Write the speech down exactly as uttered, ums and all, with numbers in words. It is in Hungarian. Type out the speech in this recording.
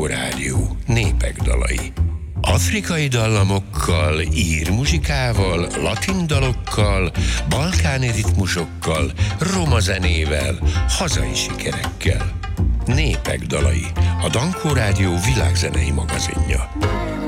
Dankó Rádió, népek dalai. Afrikai dallamokkal, ír muzsikával, latin dalokkal, balkáni ritmusokkal, roma zenével, hazai sikerekkel. Népek dalai, a Dankó Rádió világzenei magazinja.